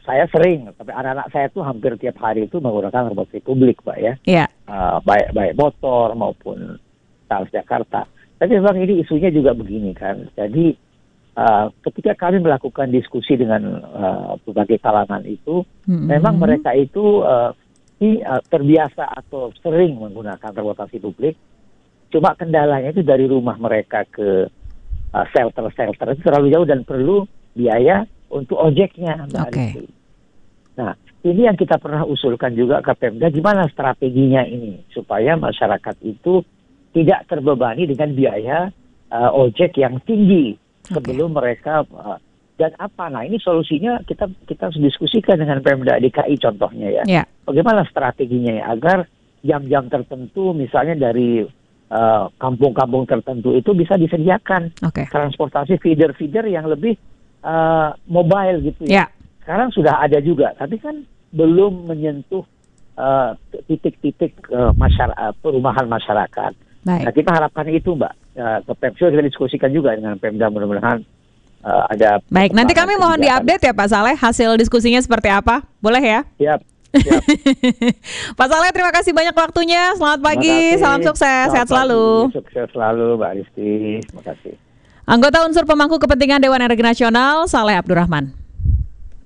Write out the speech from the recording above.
saya sering, tapi anak-anak saya tuh hampir tiap hari itu menggunakan transportasi publik, Pak ya. Iya. Baik motor maupun Transjakarta. Tapi memang ini isunya juga begini kan. Jadi ketika kami melakukan diskusi dengan berbagai kalangan itu, memang mereka itu terbiasa atau sering menggunakan transportasi publik. Cuma kendalanya itu dari rumah mereka ke shelter itu terlalu jauh dan perlu biaya untuk ojeknya, Mbak Rizky. Nah, ini yang kita pernah usulkan juga ke Pemda, gimana strateginya ini supaya masyarakat itu tidak terbebani dengan biaya ojek yang tinggi sebelum mereka dan apa? Nah, ini solusinya kita harus diskusikan dengan Pemda DKI contohnya ya. Bagaimana strateginya ya agar jam-jam tertentu misalnya dari kampung-kampung tertentu itu bisa disediakan transportasi feeder yang lebih mobile gitu ya. Sekarang sudah ada juga, tapi kan belum menyentuh titik-titik perumahan masyarakat. Nah, kita harapkan itu, Mbak. Ke Pemda kita diskusikan juga dengan Pemda, mudah-mudahan ada. Baik, nanti kami mohon diupdate ya Pak Saleh hasil diskusinya seperti apa, boleh ya? Siap. Pak Saleh, terima kasih banyak waktunya. Selamat pagi, salam sukses, sehat selalu. Sukses selalu, Mbak Rizky. Terima kasih. Anggota unsur pemangku kepentingan Dewan Energi Nasional, Saleh Abdurrahman.